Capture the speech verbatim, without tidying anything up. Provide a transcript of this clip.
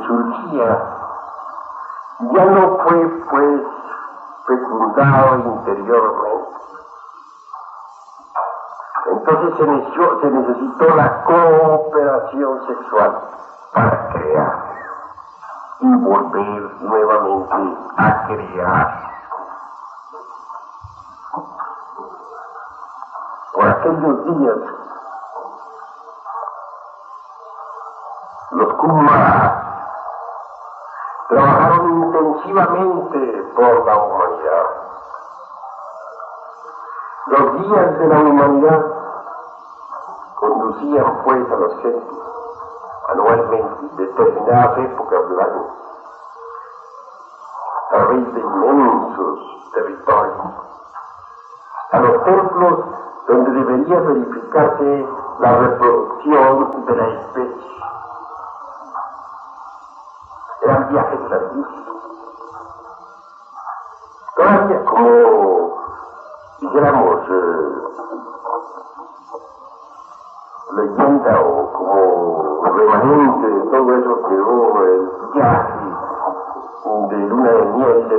surgía ya no fue pues fecundado interiormente. Entonces se necesitó, se necesitó la cooperación sexual para crear y volver nuevamente a crear. Por aquellos días, los Kumaras trabajaron intensivamente por la humanidad. Los días de la humanidad conducían pues a los gentes anualmente, determinadas épocas del año, a través de inmensos territorios, a los templos donde debería verificarse la reproducción de la especie. Eran viajes larguísimos. Todavía como, dijéramos, eh, leyenda o como remanente de todo eso quedó el viaje de luna de miel de